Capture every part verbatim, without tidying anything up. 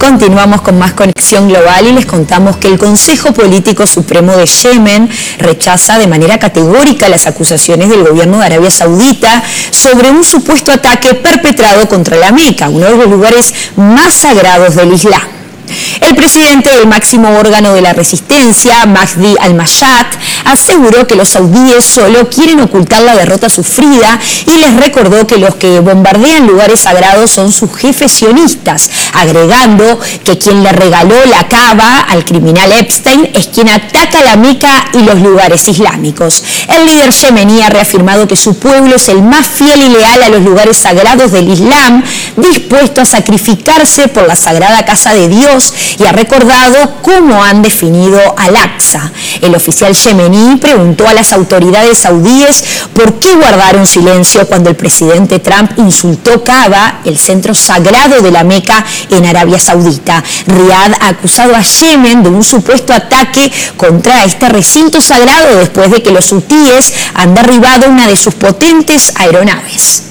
Continuamos con más Conexión Global y les contamos que el Consejo Político Supremo de Yemen rechaza de manera categórica las acusaciones del gobierno de Arabia Saudita sobre un supuesto ataque perpetrado contra la Meca, uno de los lugares más sagrados del Islam. El presidente del máximo órgano de la resistencia, Mahdi al-Mashat, aseguró que los saudíes solo quieren ocultar la derrota sufrida y les recordó que los que bombardean lugares sagrados son sus jefes sionistas, agregando que quien le regaló la Kaaba al criminal Epstein es quien ataca la Meca y los lugares islámicos. El líder yemení ha reafirmado que su pueblo es el más fiel y leal a los lugares sagrados del Islam, dispuesto a sacrificarse por la sagrada casa de Dios, y ha recordado cómo han definido al-Aqsa. El oficial yemení preguntó a las autoridades saudíes por qué guardaron silencio cuando el presidente Trump insultó Kaaba, el centro sagrado de la Meca en Arabia Saudita. Riad ha acusado a Yemen de un supuesto ataque contra este recinto sagrado después de que los hutíes han derribado una de sus potentes aeronaves.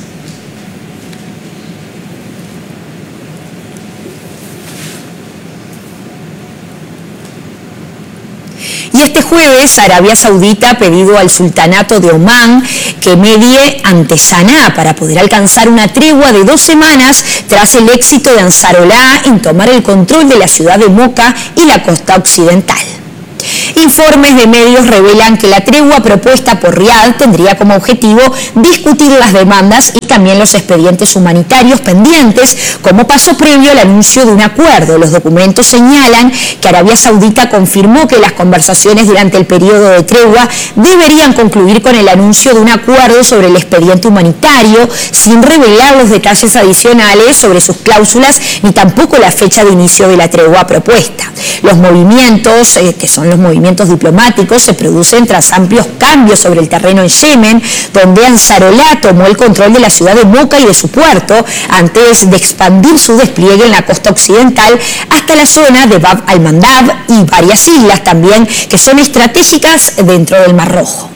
Y este jueves Arabia Saudita ha pedido al sultanato de Omán que medie ante Saná para poder alcanzar una tregua de dos semanas tras el éxito de Ansarollah en tomar el control de la ciudad de Moca y la costa occidental. Informes de medios revelan que la tregua propuesta por Riad tendría como objetivo discutir las demandas y también los expedientes humanitarios pendientes como paso previo al anuncio de un acuerdo. Los documentos señalan que Arabia Saudita confirmó que las conversaciones durante el periodo de tregua deberían concluir con el anuncio de un acuerdo sobre el expediente humanitario, sin revelar los detalles adicionales sobre sus cláusulas ni tampoco la fecha de inicio de la tregua propuesta. Los movimientos, eh, que son los movimientos diplomáticos, se producen tras amplios cambios sobre el terreno en Yemen, donde Ansarollah tomó el control de la ciudad de Moca y de su puerto, antes de expandir su despliegue en la costa occidental hasta la zona de Bab al-Mandab y varias islas también que son estratégicas dentro del Mar Rojo.